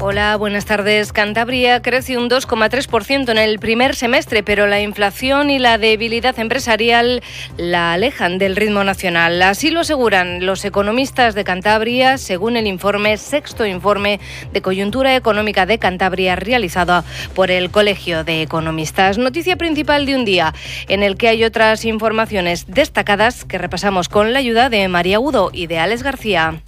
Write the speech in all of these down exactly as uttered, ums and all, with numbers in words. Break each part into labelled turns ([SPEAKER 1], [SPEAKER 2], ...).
[SPEAKER 1] Hola, buenas tardes. Cantabria crece un dos coma tres por ciento en el primer semestre, pero la inflación y la debilidad empresarial la alejan del ritmo nacional. Así lo aseguran los economistas de Cantabria, según el informe, sexto informe de coyuntura económica de Cantabria realizado por el Colegio de Economistas. Noticia principal de un día en el que hay otras informaciones destacadas que repasamos con la ayuda de María Agudo y de Alex García.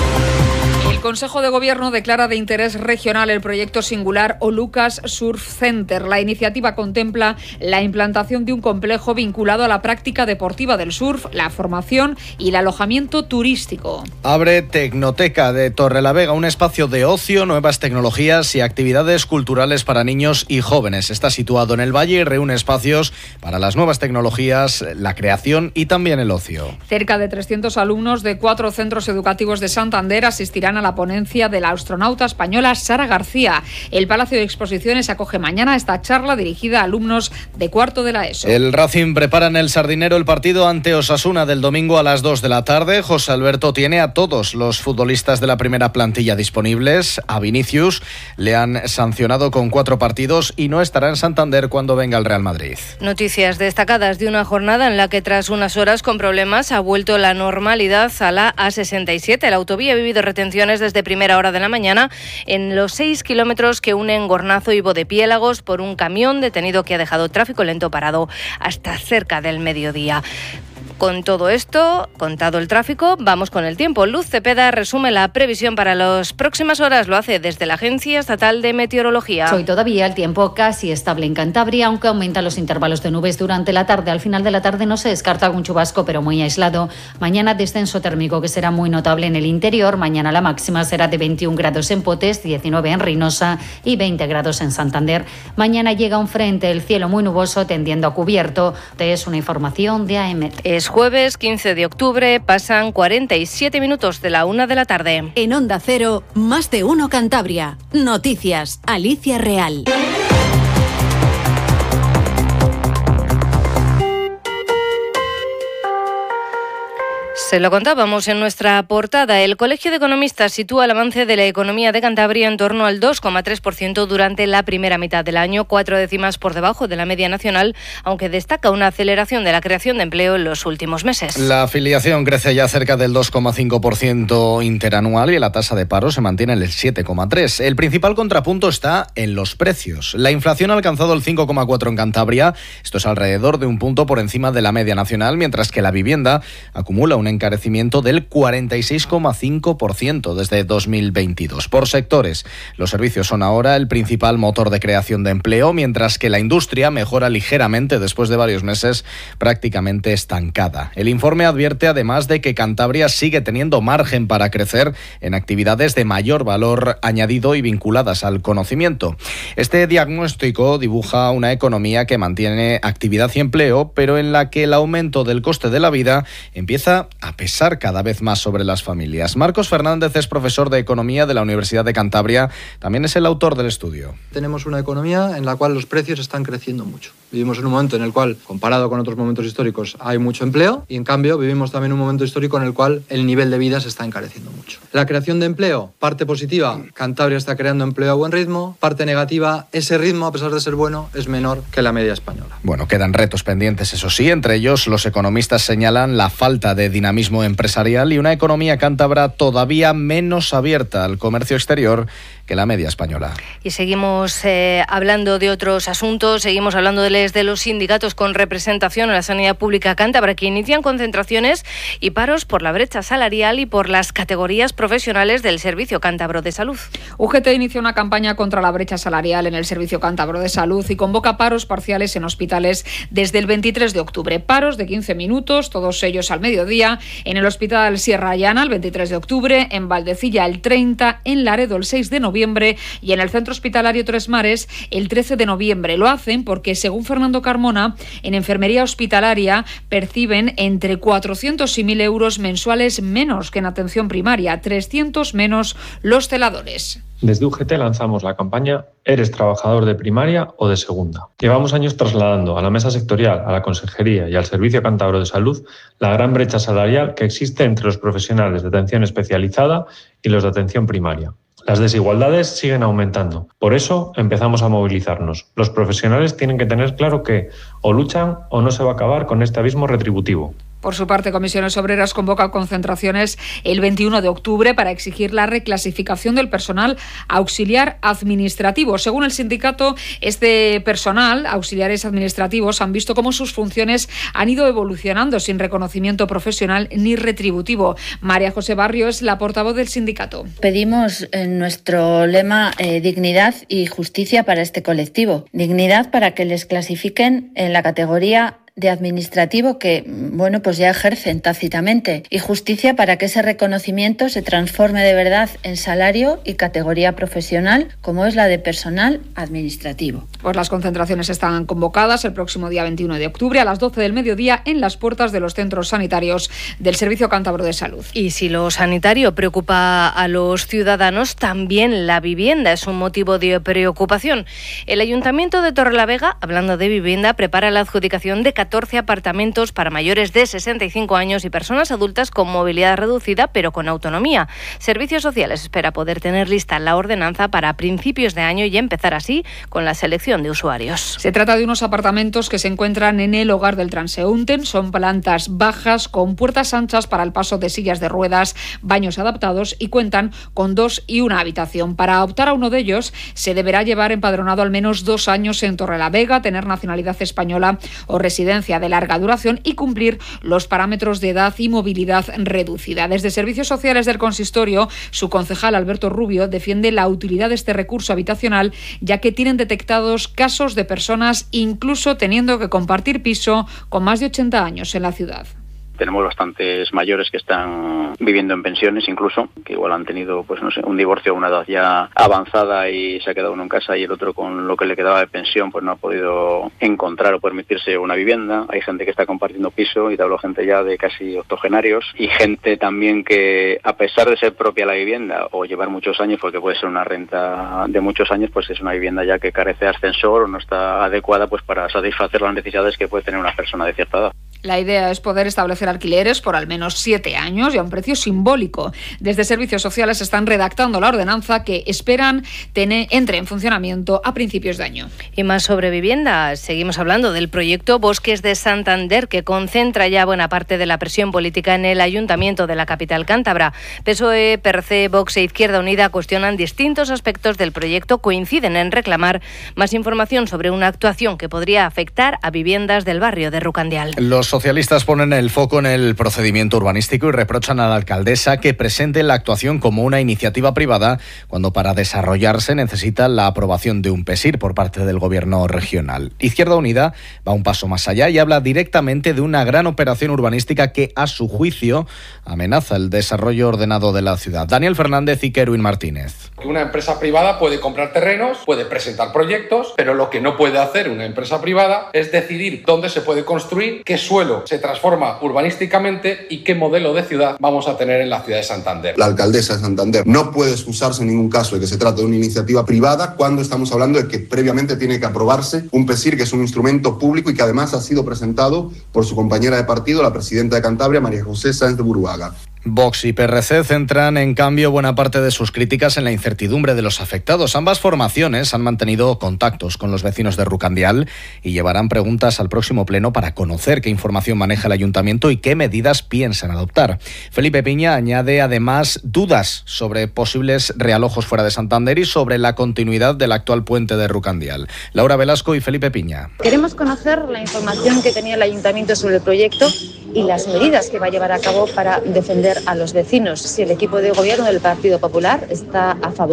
[SPEAKER 2] El Consejo de Gobierno declara de interés regional el proyecto singular Olucas Surf Center. La iniciativa contempla la implantación de un complejo vinculado a la práctica deportiva del surf, la formación y el alojamiento turístico.
[SPEAKER 3] Abre Tecnoteca de Torrelavega, un espacio de ocio, nuevas tecnologías y actividades culturales para niños y jóvenes. Está situado en el Valle y reúne espacios para las nuevas tecnologías, la creación y también el ocio.
[SPEAKER 2] Cerca de trescientos alumnos de cuatro centros educativos de Santander asistirán a la ponencia de la astronauta española Sara García. El Palacio de Exposiciones acoge mañana esta charla dirigida a alumnos de cuarto de la ESO.
[SPEAKER 3] El Racing prepara en el Sardinero el partido ante Osasuna del domingo a las dos de la tarde. José Alberto tiene a todos los futbolistas de la primera plantilla disponibles. A Vinicius le han sancionado con cuatro partidos y no estará en Santander cuando venga el Real Madrid.
[SPEAKER 1] Noticias destacadas de una jornada en la que tras unas horas con problemas ha vuelto la normalidad a la A sesenta y siete. La autovía ha vivido retenciones desde primera hora de la mañana en los seis kilómetros que unen Gornazo y Bodepiélagos por un camión detenido que ha dejado tráfico lento parado hasta cerca del mediodía. Con todo esto, contado el tráfico, vamos con el tiempo. Luz Cepeda resume la previsión para las próximas horas. Lo hace desde la Agencia Estatal de Meteorología.
[SPEAKER 4] Hoy todavía el tiempo casi estable en Cantabria, aunque aumentan los intervalos de nubes durante la tarde. Al final de la tarde no se descarta algún chubasco, pero muy aislado. Mañana descenso térmico que será muy notable en el interior. Mañana la máxima será de veintiún grados en Potes, diecinueve en Reynosa y veinte grados en Santander. Mañana llega un frente, el cielo muy nuboso tendiendo a cubierto. Es una información de A E M E T.
[SPEAKER 1] Es jueves quince de octubre, pasan cuarenta y siete minutos de la una de la tarde.
[SPEAKER 5] En Onda Cero, Más de Uno Cantabria. Noticias, Alicia Real.
[SPEAKER 1] Se lo contábamos en nuestra portada. El Colegio de Economistas sitúa el avance de la economía de Cantabria en torno al dos coma tres por ciento durante la primera mitad del año, cuatro décimas por debajo de la media nacional, aunque destaca una aceleración de la creación de empleo en los últimos meses.
[SPEAKER 3] La afiliación crece ya cerca del dos coma cinco por ciento interanual y la tasa de paro se mantiene en el siete coma tres por ciento. El principal contrapunto está en los precios. La inflación ha alcanzado el cinco coma cuatro por ciento en Cantabria, esto es alrededor de un punto por encima de la media nacional, mientras que la vivienda acumula un encarecimiento del cuarenta y seis coma cinco por ciento desde dos mil veintidós. Por sectores, los servicios son ahora el principal motor de creación de empleo, mientras que la industria mejora ligeramente después de varios meses prácticamente estancada. El informe advierte además de que Cantabria sigue teniendo margen para crecer en actividades de mayor valor añadido y vinculadas al conocimiento. Este diagnóstico dibuja una economía que mantiene actividad y empleo, pero en la que el aumento del coste de la vida empieza a pesar cada vez más sobre las familias. Marcos Fernández es profesor de Economía de la Universidad de Cantabria, también es el autor del estudio.
[SPEAKER 6] Tenemos una economía en la cual los precios están creciendo mucho. Vivimos en un momento en el cual, comparado con otros momentos históricos, hay mucho empleo y en cambio vivimos también un momento histórico en el cual el nivel de vida se está encareciendo mucho. La creación de empleo, parte positiva, Cantabria está creando empleo a buen ritmo, parte negativa, ese ritmo a pesar de ser bueno es menor que la media española.
[SPEAKER 3] Bueno, quedan retos pendientes, eso sí, entre ellos los economistas señalan la falta de dinamismo empresarial y una economía cántabra todavía menos abierta al comercio exterior que la media española.
[SPEAKER 1] Y seguimos eh, hablando de otros asuntos, seguimos hablando de, de los sindicatos con representación en la sanidad pública cántabra que inician concentraciones y paros por la brecha salarial y por las categorías profesionales del Servicio Cántabro de Salud.
[SPEAKER 2] U G T inicia una campaña contra la brecha salarial en el Servicio Cántabro de Salud y convoca paros parciales en hospitales desde el veintitrés de octubre. Paros de quince minutos, todos ellos al mediodía, en el Hospital Sierra Llana el veintitrés de octubre, en Valdecilla el treinta, en Laredo el seis de noviembre y en el Centro Hospitalario Tres Mares el trece de noviembre. Lo hacen porque, según Fernando Carmona, en enfermería hospitalaria perciben entre cuatrocientos y mil euros mensuales menos que en atención primaria, trescientos menos los celadores.
[SPEAKER 7] Desde U G T lanzamos la campaña ¿Eres trabajador de primaria o de segunda? Llevamos años trasladando a la mesa sectorial, a la Consejería y al Servicio Cántabro de Salud la gran brecha salarial que existe entre los profesionales de atención especializada y los de atención primaria. Las desigualdades siguen aumentando. Por eso empezamos a movilizarnos. Los profesionales tienen que tener claro que o luchan o no se va a acabar con este abismo retributivo.
[SPEAKER 2] Por su parte, Comisiones Obreras convoca concentraciones el veintiuno de octubre para exigir la reclasificación del personal auxiliar administrativo. Según el sindicato, este personal, auxiliares administrativos, han visto cómo sus funciones han ido evolucionando sin reconocimiento profesional ni retributivo. María José Barrio es la portavoz del sindicato.
[SPEAKER 8] Pedimos en nuestro lema eh, dignidad y justicia para este colectivo. Dignidad para que les clasifiquen en la categoría de administrativo que, bueno, pues ya ejercen tácitamente, y justicia para que ese reconocimiento se transforme de verdad en salario y categoría profesional, como es la de personal administrativo.
[SPEAKER 2] Pues las concentraciones están convocadas el próximo día veintiuno de octubre a las doce del mediodía en las puertas de los centros sanitarios del Servicio Cántabro de Salud.
[SPEAKER 1] Y si lo sanitario preocupa a los ciudadanos, también la vivienda es un motivo de preocupación. El Ayuntamiento de Torrelavega, hablando de vivienda, prepara la adjudicación de catorce apartamentos para mayores de sesenta y cinco años y personas adultas con movilidad reducida pero con autonomía. Servicios Sociales espera poder tener lista la ordenanza para principios de año y empezar así con la selección de usuarios.
[SPEAKER 2] Se trata de unos apartamentos que se encuentran en el hogar del transeúnte. Son plantas bajas con puertas anchas para el paso de sillas de ruedas, baños adaptados y cuentan con dos y una habitación. Para optar a uno de ellos se deberá llevar empadronado al menos dos años en Torrelavega, tener nacionalidad española o residencia de larga duración y cumplir los parámetros de edad y movilidad reducida. Desde Servicios Sociales del Consistorio, su concejal Alberto Rubio defiende la utilidad de este recurso habitacional, ya que tienen detectados casos de personas incluso teniendo que compartir piso con más de ochenta años en la ciudad.
[SPEAKER 9] Tenemos bastantes mayores que están viviendo en pensiones incluso, que igual han tenido pues no sé, un divorcio a una edad ya avanzada y se ha quedado uno en casa y el otro con lo que le quedaba de pensión pues no ha podido encontrar o permitirse una vivienda. Hay gente que está compartiendo piso y te hablo gente ya de casi octogenarios y gente también que a pesar de ser propia la vivienda o llevar muchos años, porque puede ser una renta de muchos años, pues es una vivienda ya que carece de ascensor o no está adecuada pues para satisfacer las necesidades que puede tener una persona de cierta edad.
[SPEAKER 2] La idea es poder establecer alquileres por al menos siete años y a un precio simbólico. Desde Servicios Sociales están redactando la ordenanza que esperan tener, entre en funcionamiento a principios de año.
[SPEAKER 1] Y más sobre vivienda. Seguimos hablando del proyecto Bosques de Santander, que concentra ya buena parte de la presión política en el Ayuntamiento de la capital cántabra. P S O E, P R C, Vox e Izquierda Unida cuestionan distintos aspectos del proyecto, coinciden en reclamar más información sobre una actuación que podría afectar a viviendas del barrio de Rucandial.
[SPEAKER 3] Los socialistas ponen el foco en el procedimiento urbanístico y reprochan a la alcaldesa que presente la actuación como una iniciativa privada cuando para desarrollarse necesita la aprobación de un P S I R por parte del gobierno regional. Izquierda Unida va un paso más allá y habla directamente de una gran operación urbanística que, a su juicio, amenaza el desarrollo ordenado de la ciudad. Daniel Fernández y Kerwin Martínez.
[SPEAKER 10] Una empresa privada puede comprar terrenos, puede presentar proyectos, pero lo que no puede hacer una empresa privada es decidir dónde se puede construir, qué suelo se transforma urbanísticamente y qué modelo de ciudad vamos a tener en la ciudad de Santander.
[SPEAKER 11] La alcaldesa de Santander no puede excusarse en ningún caso de que se trate de una iniciativa privada cuando estamos hablando de que previamente tiene que aprobarse un P S I R, que es un instrumento público y que además ha sido presentado por su compañera de partido, la presidenta de Cantabria, María José Sáenz de Buruaga.
[SPEAKER 3] Vox y P R C centran, en cambio, buena parte de sus críticas en la incertidumbre de los afectados. Ambas formaciones han mantenido contactos con los vecinos de Rucandial y llevarán preguntas al próximo pleno para conocer qué información maneja el ayuntamiento y qué medidas piensan adoptar. Felipe Piña añade además dudas sobre posibles realojos fuera de Santander y sobre la continuidad del actual puente de Rucandial. Laura Velasco y Felipe Piña.
[SPEAKER 12] Queremos conocer la información que tenía el ayuntamiento sobre el proyecto y las medidas que va a llevar a cabo para defender a los vecinos. Si el equipo de gobierno del Partido Popular está a favor